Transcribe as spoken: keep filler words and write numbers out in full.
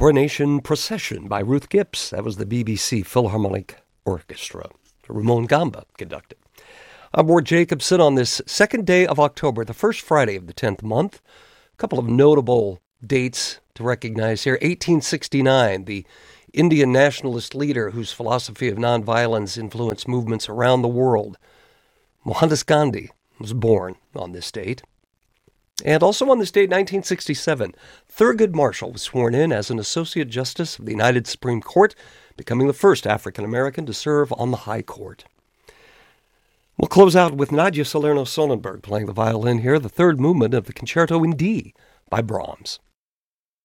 Coronation Procession by Ruth Gibbs. That was the B B C Philharmonic Orchestra. Ramon Gamba conducted. I'm Ward Jacobson on this second day of October, the first Friday of the tenth month. A couple of notable dates to recognize here. eighteen sixty-nine, the Indian nationalist leader whose philosophy of nonviolence influenced movements around the world, Mohandas Gandhi, was born on this date. And also on this date, nineteen sixty-seven, Thurgood Marshall was sworn in as an Associate Justice of the United Supreme Court, becoming the first African-American to serve on the High Court. We'll close out with Nadia Salerno-Sonnenberg playing the violin here, the third movement of the Concerto in D by Brahms.